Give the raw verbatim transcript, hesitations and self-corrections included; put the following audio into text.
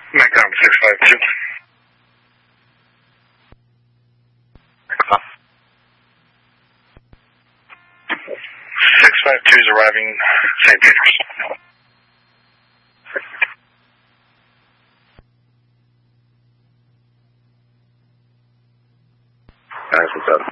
Macom six five two. six five two is arriving Saint Peters. Nice, what's up?